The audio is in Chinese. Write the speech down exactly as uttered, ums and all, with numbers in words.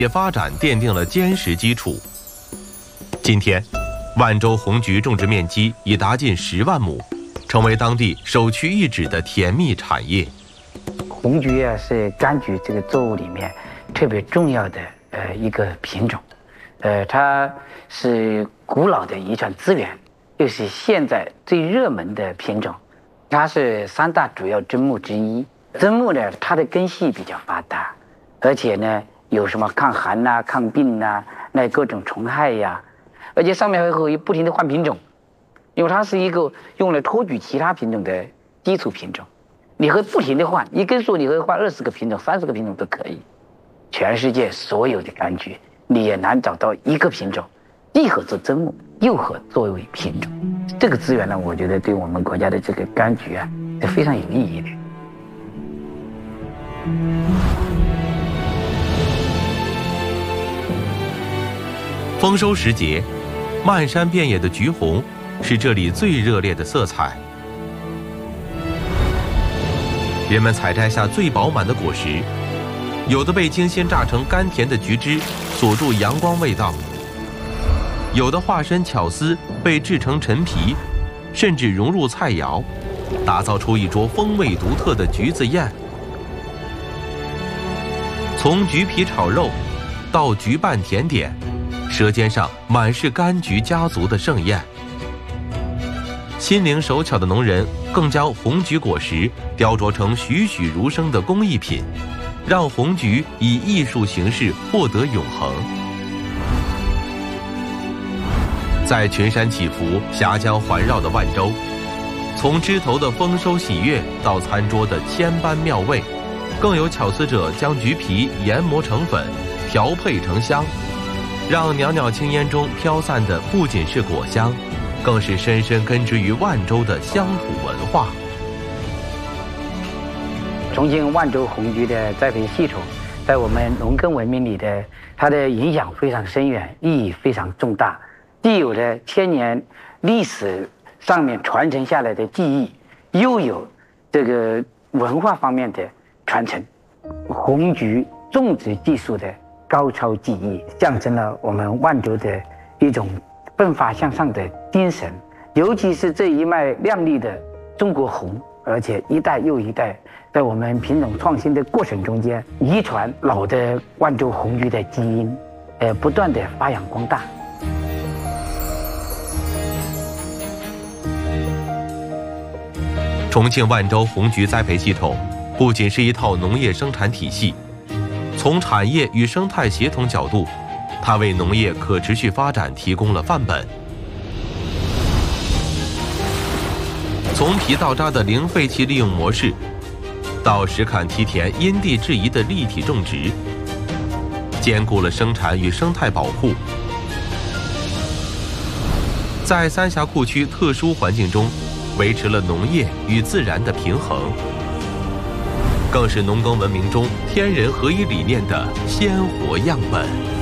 业发展奠定了坚实基础。今天，万州红橘种植面积已达近十万亩，成为当地首屈一指的甜蜜产业。 红橘啊，是柑橘这个作物里面特别重要的呃一个品种，呃，它是古老的遗传资源，又是现在最热门的品种。它是三大主要砧木之一。砧木呢，它的根系比较发达，而且呢，有什么抗寒呐、啊、抗病呐、啊，那各种虫害呀、啊，而且上面还会不停的换品种，因为它是一个用来托举其他品种的基础品种。你会不停的换，一根树你会换二十个品种、三十个品种都可以。全世界所有的柑橘，你也难找到一个品种既可做砧木，又可作为品种。这个资源呢，我觉得对我们国家的这个柑橘啊，是非常有意义的。 丰收时节，漫山遍野的橘红是这里最热烈的色彩。人们采摘下最饱满的果实，有的被精心榨成甘甜的橘汁锁住阳光味道，有的化身巧思被制成陈皮，甚至融入菜肴，打造出一桌风味独特的橘子宴。从橘皮炒肉到橘拌甜点，舌尖上满是柑橘家族的盛宴。心灵手巧的农人更将红橘果实雕琢成栩栩如生的工艺品，让红橘以艺术形式获得永恒。在群山起伏、峡江环绕的万州，从枝头的丰收喜悦到餐桌的千般妙味，更有巧思者将橘皮研磨成粉，调配成香，让袅袅青烟中飘散的不仅是果香，更是深深根植于万州的乡土文化。 重庆万州红橘的栽培系统，在我们农耕文明里的它的影响非常深远，意义非常重大。既有着千年历史上面传承下来的技艺，又有这个文化方面的传承，红橘种植技术的高超技艺，象征了我们万州的一种奋发向上的精神。尤其是这一脉亮丽的中国红，而且一代又一代，在我们品种创新的过程中间，遗传老的万州红橘的基因，呃，不断的发扬光大。 重庆万州红橘栽培系统不仅是一套农业生产体系，从产业与生态协同角度，它为农业可持续发展提供了范本。从皮到渣的零废弃利用模式，到实坎梯田因地制宜的立体种植，兼顾了生产与生态保护。在三峡库区特殊环境中，维持了农业与自然的平衡，更是农耕文明中天人合一理念的鲜活样本。